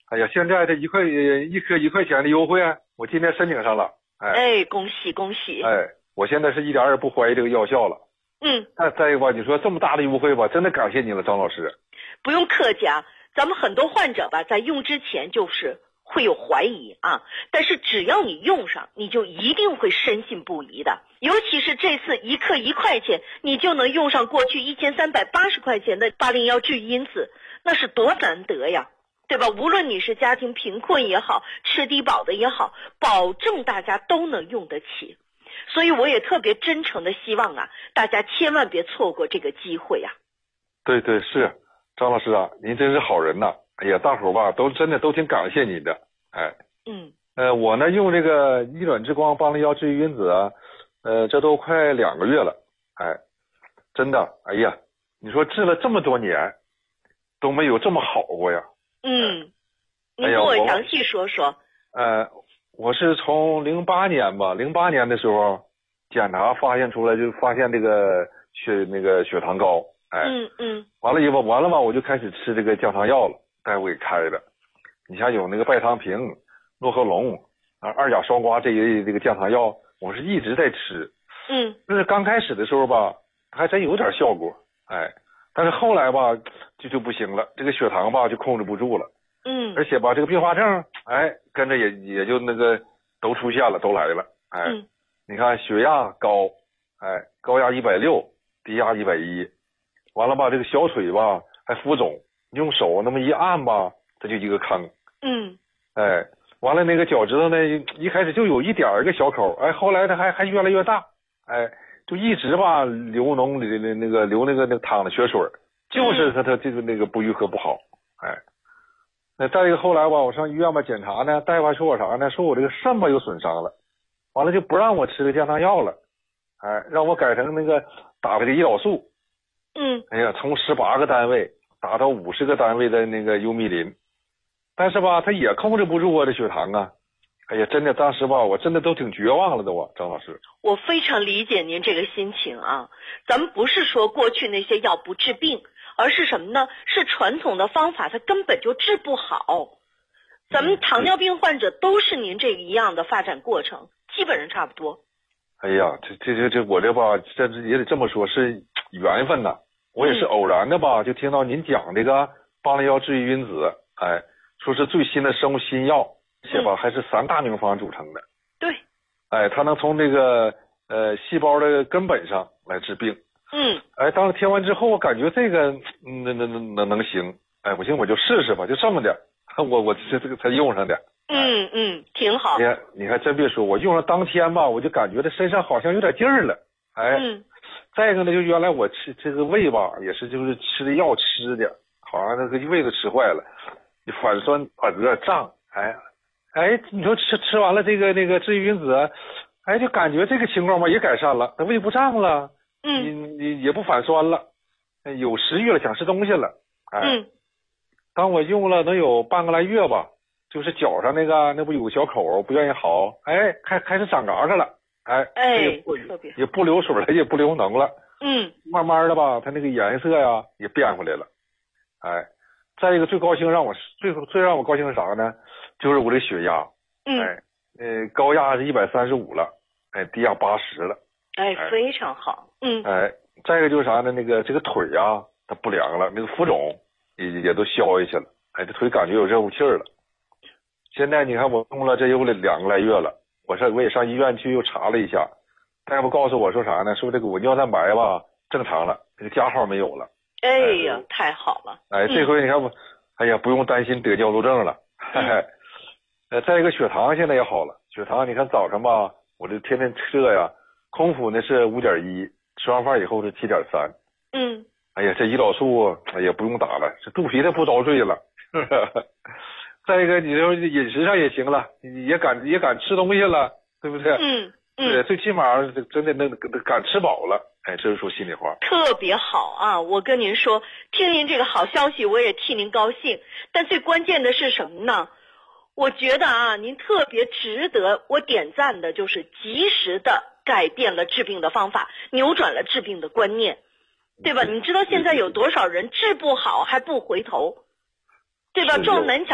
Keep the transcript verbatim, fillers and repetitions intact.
哎呀，现在这一块一颗一块钱的优惠，我今天申请上了。哎， 哎，恭喜恭喜！ 哎，我现在是一点也不怀疑这个药效了。 嗯， 再再一个吧，你说这么大的优惠吧，真的感谢你了，张老师。 不用客气啊，咱们很多患者吧，在用之前就是会有怀疑啊，但是只要你用上，你就一定会深信不疑的。尤其是这次一克一块钱，你就能用上过去一千三百八十块钱的八零幺治愈因子，那是多难得呀，对吧？无论你是家庭贫困也好，吃低保的也好，保证大家都能用得起。所以我也特别真诚的希望啊，大家千万别错过这个机会呀。 对对是，张老师啊，您真是好人呐！哎呀，大伙儿吧都真的都挺感谢你的。哎， 嗯， 呃，我呢用这个逆转之光八零幺治愈因子啊，呃，这都快两个月了。哎，真的，哎呀，你说治了这么多年，都没有这么好过呀。 嗯，你哎呀我跟我详细说说。 呃，我是从零八年吧，零八年的时候检查发现出来，就发现这个血那个血糖高。哎， 嗯嗯， 完了以后完了嘛，我就开始吃这个降糖药了，大夫给开的。你像有那个拜汤平、诺和龙啊、二甲双胍这一类这个降糖药，我是一直在吃。 嗯， 就是刚开始的时候吧，还真有点效果，哎，但是后来吧就就不行了，这个血糖吧就控制不住了。 嗯， 而且吧这个并发症，哎，跟着也也就那个都出现了，都来了。哎， 嗯， 你看血压高，哎，高压一百六，低压一百一。完了吧，这个小腿吧还浮肿，用手那么一按吧，它就一个坑。 嗯， 哎，完了那个脚趾头呢，一开始就有一点儿一个小口，哎，后来它还还越来越大，哎，就一直吧流脓那那那个流那个那个淌的血水，就是它它这个那个不愈合不好。哎，那再一个后来吧，我上医院吧检查呢，大夫还说我啥呢？说我这个肾吧有损伤了，完了就不让我吃这个降糖药了，哎，让我改成那个打这个胰岛素。 嗯， 哎呀，从十八个单位打到五十个单位的那个优米林，但是吧，他也控制不住我的血糖啊！哎呀，真的，当时吧，我真的都挺绝望了的，我张老师。 我非常理解您这个心情啊。咱们不是说过去那些药不治病，而是什么呢？是传统的方法它根本就治不好。咱们糖尿病患者都是您这一样的发展过程，基本上差不多。 哎呀，这这这这我这吧，这也得这么说，是缘分呐。我也是偶然的吧，就听到您讲这个八零幺治愈因子，哎，说是最新的生物新药，而且吧还是三大名方组成的。 对。 哎，它能从这个呃细胞的根本上来治病。 嗯。 哎，当时听完之后，我感觉这个嗯能能能能能行。哎，我寻思我就试试吧，就这么的，我我这这个才用上的。 嗯嗯，挺好。 你看，你还真别说，我用上当天吧，我就感觉这身上好像有点劲儿了。哎。 嗯。 再一个呢，就原来我吃这个胃吧，也是就是吃的药吃的，好像那个胃都吃坏了，反酸反热胀，哎哎，你说吃吃完了这个那个治愈因子，哎，就感觉这个情况吧也改善了，它胃不胀了， 嗯， 你你也不反酸了，有食欲了，想吃东西了，哎， 嗯， 当我用了能有半个来月吧，就是脚上那个那不有个小口不愿意好，哎，开开始长嘎嘎了。哎， 哎， 也不特别也不流水了，也不流脓了。 嗯， 慢慢的吧，它那个颜色呀也变回来了。哎，再一个最高兴让我最最让我高兴是啥呢？就是我这血压， 嗯， 哎，呃，高压是一百三十五了，哎，低压八十了。 哎，非常好。嗯， 哎，再一个就是啥呢？那个这个腿呀，它不凉了，那个浮肿也也都消下去了。哎，这腿感觉有热乎气儿了。现在你看我用了这有两个来月了。我上我也上医院去又查了一下，大夫告诉我说啥呢？说这个我尿蛋白吧正常了，这个加号没有了。 哎呀，哎、太好了！ 哎，这回你看我，嗯、哎呀，不用担心得尿路症了。嘿嘿。呃，再一个血糖现在也好了，血糖你看早上吧，我这天天测呀，空腹呢是五点一，吃完饭以后是七点三。 嗯。 哎呀，这胰岛素哎呀不用打了，这肚皮它不遭罪了。再一个，你说饮食上也行了，也敢也敢吃东西了，对不对？ 嗯嗯， 对，最起码真的能敢吃饱了。哎，这是说心里话。 特别好啊！我跟您说，听您这个好消息，我也替您高兴。但最关键的是什么呢？我觉得啊，您特别值得我点赞的，就是及时的改变了治病的方法，扭转了治病的观念，对吧？你知道现在有多少人治不好还不回头，对吧？撞南墙。